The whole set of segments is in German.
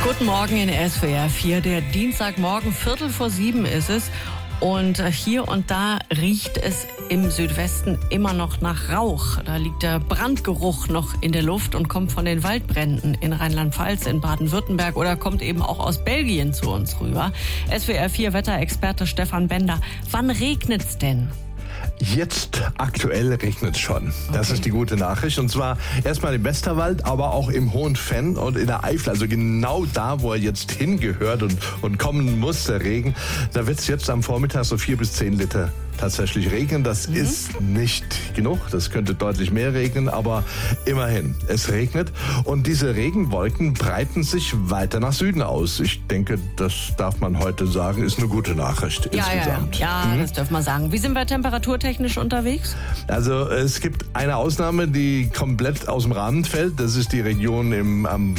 Guten Morgen in SWR 4. Der Dienstagmorgen, 6:45 ist es. Und hier und da riecht es im Südwesten immer noch nach Rauch. Da liegt der Brandgeruch noch in der Luft und kommt von den Waldbränden in Rheinland-Pfalz, in Baden-Württemberg oder kommt eben auch aus Belgien zu uns rüber. SWR 4 Wetterexperte Stefan Bender. Wann regnet's denn? Jetzt aktuell regnet es schon. Das ist die gute Nachricht. Und zwar erstmal im Westerwald, aber auch im Hohen Venn und in der Eifel. Also genau da, wo er jetzt hingehört und kommen muss, der Regen. Da wird es jetzt am Vormittag so 4 bis 10 Liter tatsächlich regnen. Das ist nicht genug. Das könnte deutlich mehr regnen, aber immerhin, es regnet. Und diese Regenwolken breiten sich weiter nach Süden aus. Ich denke, das darf man heute sagen, ist eine gute Nachricht insgesamt. Ja, das dürfen wir sagen. Wie sind wir temperaturtechnisch unterwegs? Also es gibt eine Ausnahme, die komplett aus dem Rahmen fällt. Das ist die Region im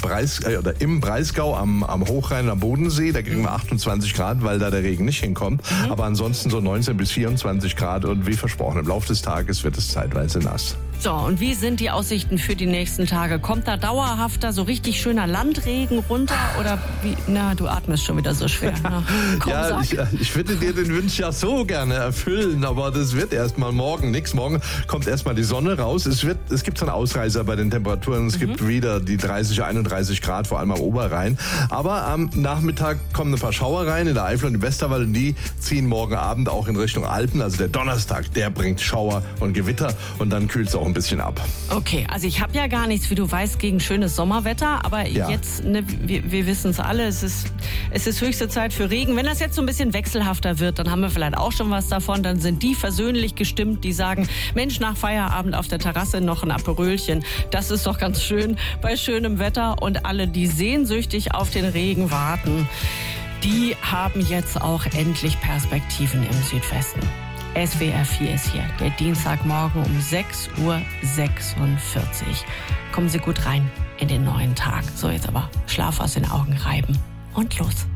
Breisgau, am Hochrhein, am Bodensee. Da kriegen wir 28 Grad, weil da der Regen nicht hinkommt. Aber ansonsten so 19 bis 24 Grad. Und wie versprochen, im Laufe des Tages wird es zeitweise nass. So, und wie sind die Aussichten für die nächsten Tage? Kommt da dauerhafter, so richtig schöner Landregen runter? Oder wie? Na, du atmest schon wieder so schwer. Na, komm, ja, ich würde dir den Wunsch ja so gerne erfüllen, aber das wird erstmal morgen nichts. Morgen kommt erstmal die Sonne raus. Es gibt so einen Ausreißer bei den Temperaturen. Es gibt wieder die 30, 31 Grad, vor allem am Oberrhein. Aber am Nachmittag kommen ein paar Schauer rein in der Eifel und im Westerwald. Und die ziehen morgen Abend auch in Richtung Alpen. Also der Donnerstag, der bringt Schauer und Gewitter und dann kühlt es auch ein bisschen ab. Okay, also ich habe ja gar nichts, wie du weißt, gegen schönes Sommerwetter, aber jetzt, wir wissen es alle, es ist höchste Zeit für Regen. Wenn das jetzt so ein bisschen wechselhafter wird, dann haben wir vielleicht auch schon was davon, dann sind die versöhnlich gestimmt, die sagen, Mensch, nach Feierabend auf der Terrasse noch ein Aperölchen, das ist doch ganz schön bei schönem Wetter, und alle, die sehnsüchtig auf den Regen warten, die haben jetzt auch endlich Perspektiven im Südwesten. SWR 4 ist hier, der Dienstagmorgen um 6:46 Uhr. Kommen Sie gut rein in den neuen Tag. So, jetzt aber Schlaf aus den Augen reiben und los.